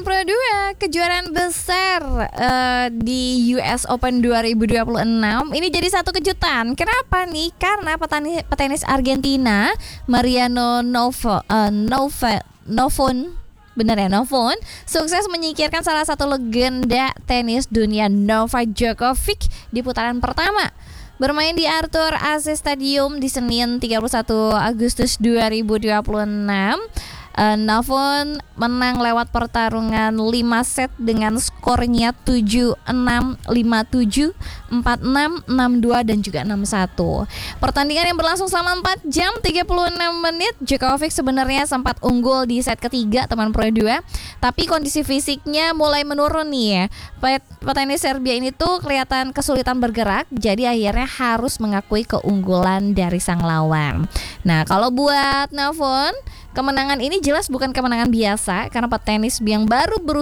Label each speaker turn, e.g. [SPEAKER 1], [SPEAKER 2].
[SPEAKER 1] Pro 2 kejuaraan besar di US Open 2026 ini jadi satu kejutan. Kenapa nih? Karena petenis Argentina Mariano Novon, bener ya, Novon sukses menyingkirkan salah satu legenda tenis dunia Novak Djokovic di putaran pertama. Bermain di Arthur Ashe Stadium di Senin 31 Agustus 2026, Novon menang lewat pertarungan 5 set dengan skornya 7-6, 5-7, 4-6, 6-2 dan juga 6-1. Pertandingan yang berlangsung selama 4 jam 36 menit. Djokovic sebenarnya sempat unggul di set ketiga teman Pro 2, tapi kondisi fisiknya mulai menurun nih ya. Petenis Serbia ini tuh kelihatan kesulitan bergerak, jadi akhirnya harus mengakui keunggulan dari sang lawan. Nah, kalau buat Novon, kemenangan ini jelas bukan kemenangan biasa karena petenis yang baru